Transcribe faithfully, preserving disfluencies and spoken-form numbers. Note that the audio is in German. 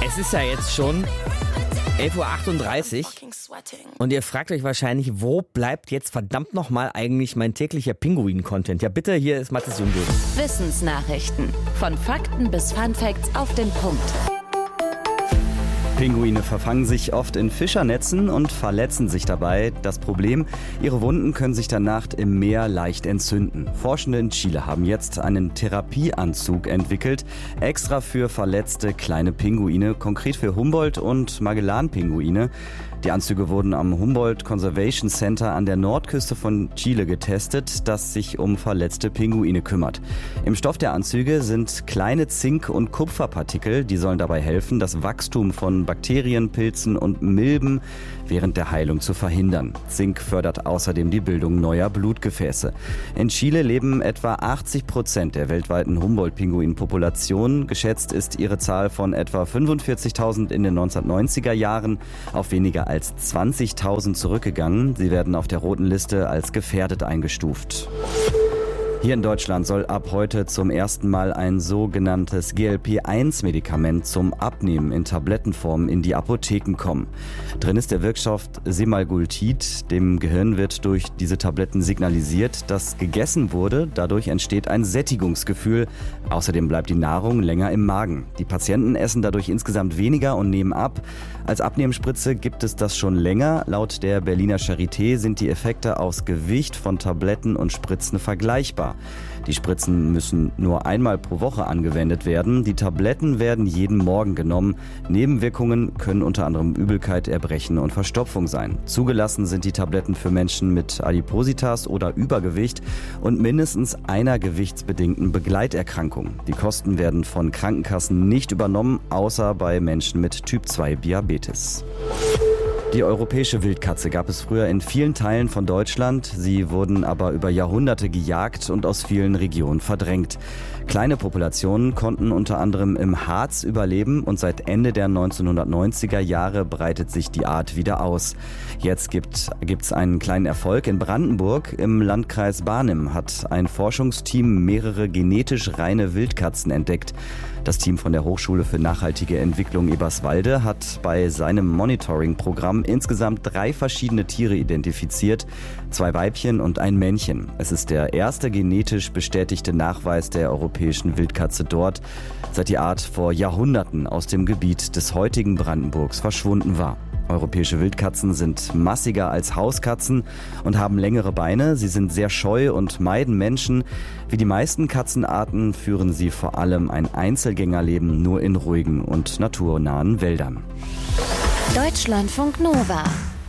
Es ist ja jetzt schon elf Uhr achtunddreißig und ihr fragt euch wahrscheinlich, wo bleibt jetzt verdammt nochmal eigentlich mein täglicher Pinguin-Content? Ja bitte, hier ist Mathis Jungel. Wissensnachrichten. Von Fakten bis Funfacts auf den Punkt. Pinguine verfangen sich oft in Fischernetzen und verletzen sich dabei. Das Problem, ihre Wunden können sich danach im Meer leicht entzünden. Forschende in Chile haben jetzt einen Therapieanzug entwickelt, extra für verletzte kleine Pinguine, konkret für Humboldt- und Magellan-Pinguine. Die Anzüge wurden am Humboldt Conservation Center an der Nordküste von Chile getestet, das sich um verletzte Pinguine kümmert. Im Stoff der Anzüge sind kleine Zink- und Kupferpartikel, die sollen dabei helfen, das Wachstum von Bakterien, Pilzen und Milben während der Heilung zu verhindern. Zink fördert außerdem die Bildung neuer Blutgefäße. In Chile leben etwa achtzig Prozent der weltweiten Humboldt-Pinguin-Population. Geschätzt ist ihre Zahl von etwa fünfundvierzigtausend in den neunzehnhundertneunziger Jahren auf weniger als zwanzigtausend zurückgegangen. Sie werden auf der roten Liste als gefährdet eingestuft. Hier in Deutschland soll ab heute zum ersten Mal ein sogenanntes G L P eins Medikament zum Abnehmen in Tablettenform in die Apotheken kommen. Drin ist der Wirkstoff Semaglutid. Dem Gehirn wird durch diese Tabletten signalisiert, dass gegessen wurde. Dadurch entsteht ein Sättigungsgefühl. Außerdem bleibt die Nahrung länger im Magen. Die Patienten essen dadurch insgesamt weniger und nehmen ab. Als Abnehmspritze gibt es das schon länger. Laut der Berliner Charité sind die Effekte aufs Gewicht von Tabletten und Spritzen vergleichbar. Die Spritzen müssen nur einmal pro Woche angewendet werden. Die Tabletten werden jeden Morgen genommen. Nebenwirkungen können unter anderem Übelkeit, Erbrechen und Verstopfung sein. Zugelassen sind die Tabletten für Menschen mit Adipositas oder Übergewicht und mindestens einer gewichtsbedingten Begleiterkrankung. Die Kosten werden von Krankenkassen nicht übernommen, außer bei Menschen mit Typ zwei Diabetes. Die europäische Wildkatze gab es früher in vielen Teilen von Deutschland. Sie wurden aber über Jahrhunderte gejagt und aus vielen Regionen verdrängt. Kleine Populationen konnten unter anderem im Harz überleben und seit Ende der neunzehnhundertneunziger Jahre breitet sich die Art wieder aus. Jetzt gibt es einen kleinen Erfolg in Brandenburg. Im Landkreis Barnim hat ein Forschungsteam mehrere genetisch reine Wildkatzen entdeckt. Das Team von der Hochschule für nachhaltige Entwicklung Eberswalde hat bei seinem Monitoring-Programm insgesamt drei verschiedene Tiere identifiziert, zwei Weibchen und ein Männchen. Es ist der erste genetisch bestätigte Nachweis der europäischen Wildkatze dort, seit die Art vor Jahrhunderten aus dem Gebiet des heutigen Brandenburgs verschwunden war. Europäische Wildkatzen sind massiger als Hauskatzen und haben längere Beine. Sie sind sehr scheu und meiden Menschen. Wie die meisten Katzenarten führen sie vor allem ein Einzelgängerleben nur in ruhigen und naturnahen Wäldern. Deutschlandfunk Nova.